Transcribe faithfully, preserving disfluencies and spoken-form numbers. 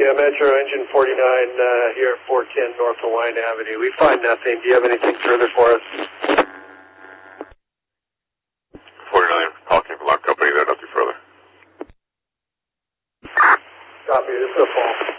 Yeah, Metro Engine forty-nine uh, here at four ten North Hawaiian Avenue. We find nothing. Do you have anything further for us? forty-nine, talking for Lock Company there, nothing further. Copy, this is a fall.